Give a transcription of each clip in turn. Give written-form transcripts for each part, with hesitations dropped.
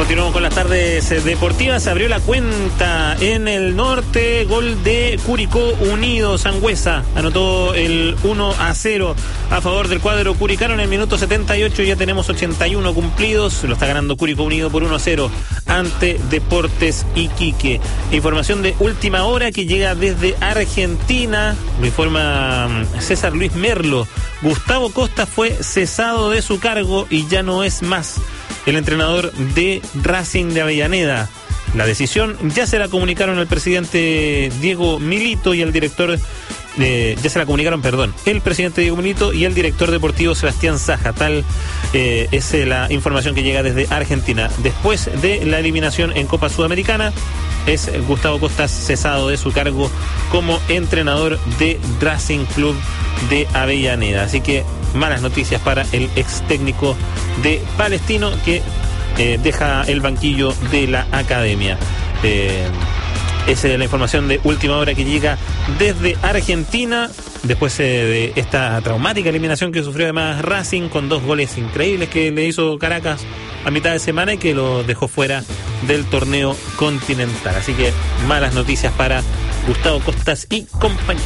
Continuamos con las tardes deportivas. Se abrió la cuenta en el norte. Gol de Curicó Unido. Sangüesa anotó el 1-0 a favor del cuadro curicano en el minuto 78. Ya tenemos 81 cumplidos. Lo está ganando Curicó Unido por 1-0 ante Deportes Iquique. Información de última hora que llega desde Argentina. Lo informa César Luis Merlo. Gustavo Costa fue cesado de su cargo y ya no es más el entrenador de Racing de Avellaneda. La decisión ya se la comunicaron al presidente Diego Milito y al director, el presidente Diego Milito y el director deportivo Sebastián Saja. Tal es la información que llega desde Argentina. Después de la eliminación en Copa Sudamericana, es Gustavo Costa cesado de su cargo como entrenador de Racing Club de Avellaneda. Así que malas noticias para el ex técnico de Palestino que deja el banquillo de la academia. Esa es la información de última hora que llega desde Argentina, después de esta traumática eliminación que sufrió además Racing, con 2 goles increíbles que le hizo Caracas a mitad de semana y que lo dejó fuera del torneo continental. Así que malas noticias para Gustavo Costas y compañía.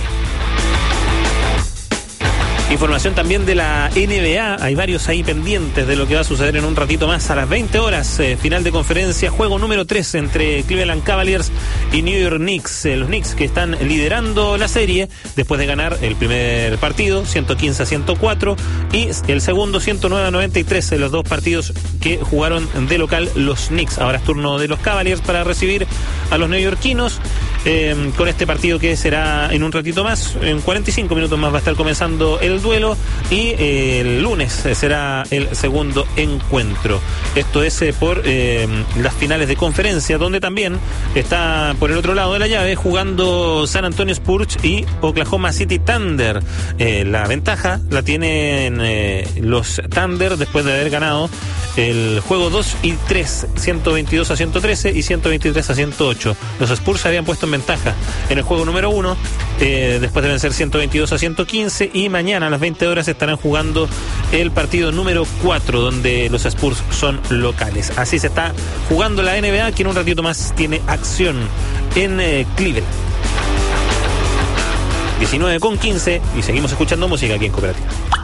Información también de la NBA, hay varios ahí pendientes de lo que va a suceder en un ratito más a las 20 horas, final de conferencia, juego número 3 entre Cleveland Cavaliers y New York Knicks, los Knicks que están liderando la serie después de ganar el primer partido 115-104 y el segundo 109-93, los dos partidos que jugaron de local los Knicks. Ahora es turno de los Cavaliers para recibir a los neoyorquinos con este partido que será en un ratito más, en 45 minutos más va a estar comenzando el duelo y el lunes será el segundo encuentro. Esto es por las finales de conferencia, donde también está por el otro lado de la llave jugando San Antonio Spurs y Oklahoma City Thunder. La ventaja la tienen los Thunder después de haber ganado el juego 2 y 3, 122-113 y 123-108. Los Spurs se habían puesto en ventaja en el juego número 1 después de vencer 122-115 y mañana a las 20 horas estarán jugando el partido número 4 donde los Spurs son locales. Así se está jugando la NBA, que en un ratito más tiene acción en Cleveland. 19:15 y seguimos escuchando música aquí en Cooperativa.